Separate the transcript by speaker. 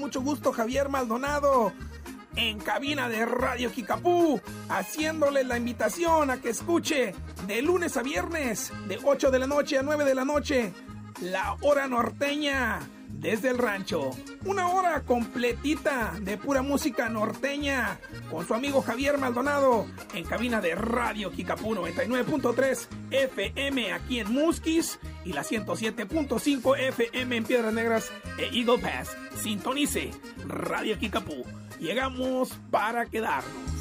Speaker 1: Mucho gusto, Javier Maldonado, en cabina de Radio Kikapú, haciéndole la invitación a que escuche de lunes a viernes, de 8 de la noche a 9 de la noche, la hora norteña desde el rancho. Una hora completita de pura música norteña con su amigo Javier Maldonado en cabina de Radio Kikapú 99.3 FM aquí en Musquis y la 107.5 FM en Piedras Negras e Eagle Pass. Sintonice Radio Kikapú. Llegamos para quedarnos.